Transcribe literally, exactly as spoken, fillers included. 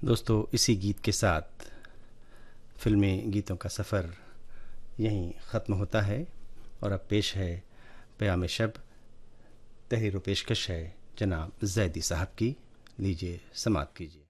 दोस्तों, इसी गीत के साथ फिल्मी गीतों का सफ़र यहीं ख़त्म होता है और अब पेश है प्याम शब। तहरीर पेशकश है जनाब ज़ैदी साहब की। लीजिए, समाअत कीजिए।